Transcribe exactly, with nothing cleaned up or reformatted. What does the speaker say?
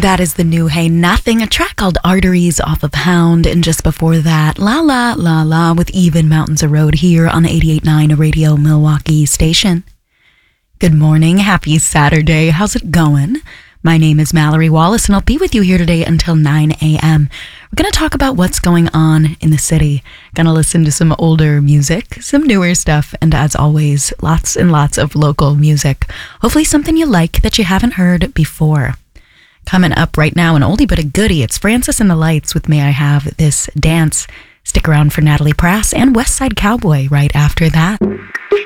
That is the new Hey Nothing, a track called Arteries off of Hound, and just before that, La La La La with Even Mountains of Road here on eighty-eight point nine Radio Milwaukee station. Good morning, happy Saturday, how's it going? My name is Mallory Wallace and I'll be with you here today until nine a.m. We're going to talk about what's going on in the city. Going to listen to some older music, some newer stuff, and as always, lots and lots of local music. Hopefully something you like that you haven't heard before. Coming up right now, an oldie but a goodie. It's Francis and the Lights with May I Have This Dance. Stick around for Natalie Prass and West Side Cowboy right after that.